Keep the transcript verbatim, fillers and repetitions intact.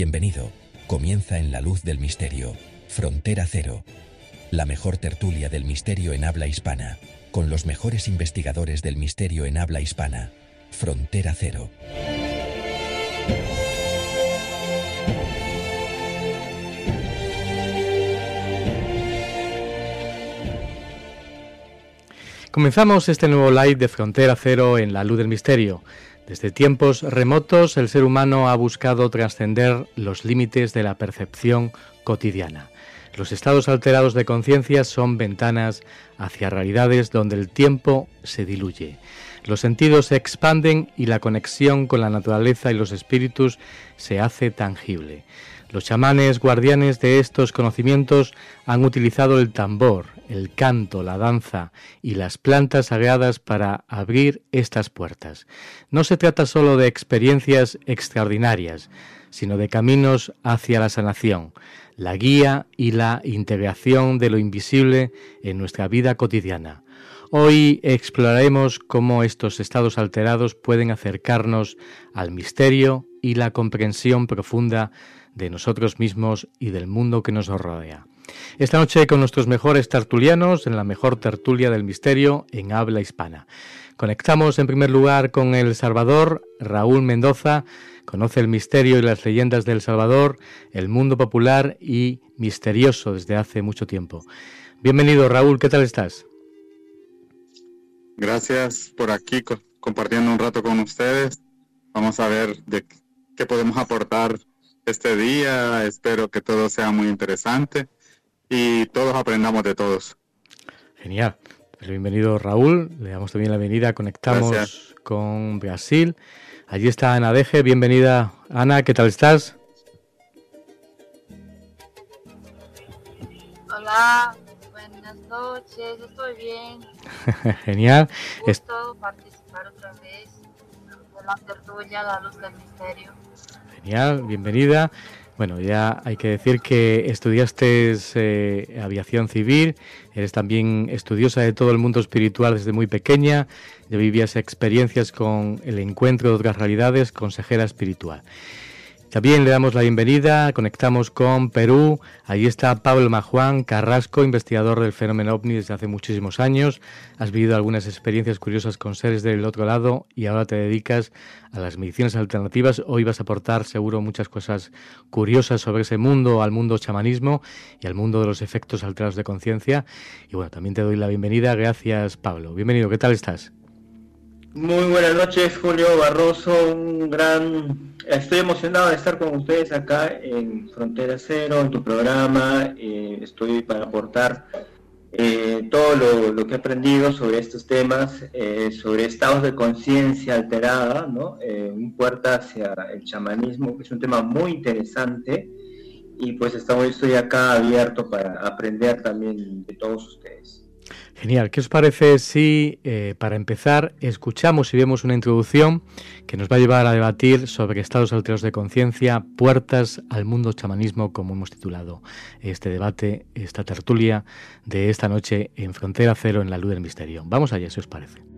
Bienvenido. Comienza en la luz del misterio. Frontera Cero. La mejor tertulia del misterio en habla hispana. Con los mejores investigadores del misterio en habla hispana. Frontera Cero. Comenzamos este nuevo live de Frontera Cero en la luz del misterio. Desde tiempos remotos, el ser humano ha buscado trascender los límites de la percepción cotidiana. Los estados alterados de conciencia son ventanas hacia realidades donde el tiempo se diluye. Los sentidos se expanden y la conexión con la naturaleza y los espíritus se hace tangible. Los chamanes guardianes de estos conocimientos han utilizado el tambor, el canto, la danza y las plantas sagradas para abrir estas puertas. No se trata solo de experiencias extraordinarias, sino de caminos hacia la sanación, la guía y la integración de lo invisible en nuestra vida cotidiana. Hoy exploraremos cómo estos estados alterados pueden acercarnos al misterio y la comprensión profunda de nosotros mismos y del mundo que nos rodea. Esta noche con nuestros mejores tertulianos en la mejor tertulia del misterio en habla hispana. Conectamos en primer lugar con El Salvador. Raúl Mendoza conoce el misterio y las leyendas de El Salvador, el mundo popular y misterioso desde hace mucho tiempo. Bienvenido, Raúl, ¿qué tal estás? Gracias por aquí co- compartiendo un rato con ustedes. Vamos a ver de qué podemos aportar este día. Espero que todo sea muy interesante y todos aprendamos de todos. Genial. Pues bienvenido, Raúl. Le damos también la bienvenida. Conectamos Gracias. Con Brasil. Allí está Ana Deje. Bienvenida, Ana. ¿Qué tal estás? Hola, buenas noches. Estoy bien. Genial. Un gusto participar otra vez de la tertulia La Luz del Misterio. Genial, bienvenida. Bueno, ya hay que decir que estudiaste eh, aviación civil, eres también estudiosa de todo el mundo espiritual desde muy pequeña, ya vivías experiencias con el encuentro de otras realidades, consejera espiritual. También le damos la bienvenida, conectamos con Perú, allí está Pablo Majuán Carrasco, investigador del fenómeno ovni desde hace muchísimos años, has vivido algunas experiencias curiosas con seres del otro lado y ahora te dedicas a las medicinas alternativas. Hoy vas a aportar seguro muchas cosas curiosas sobre ese mundo, al mundo chamanismo y al mundo de los efectos alterados de conciencia. Y bueno, también te doy la bienvenida, gracias Pablo. Bienvenido, ¿qué tal estás? Muy buenas noches, Julio Barroso, un gran... Estoy emocionado de estar con ustedes acá en Frontera Cero, en tu programa. Eh, estoy para aportar eh, todo lo, lo que he aprendido sobre estos temas, eh, sobre estados de conciencia alterada, ¿no? Eh, un puerta hacia el chamanismo, que es un tema muy interesante, y pues estamos, estoy acá abierto para aprender también de todos ustedes. Genial. ¿Qué os parece si, eh, para empezar, escuchamos y vemos una introducción que nos va a llevar a debatir sobre estados alterados de conciencia, puertas al mundo chamanismo, como hemos titulado este debate, esta tertulia de esta noche en Frontera Cero en la luz del misterio? Vamos allá, si os parece.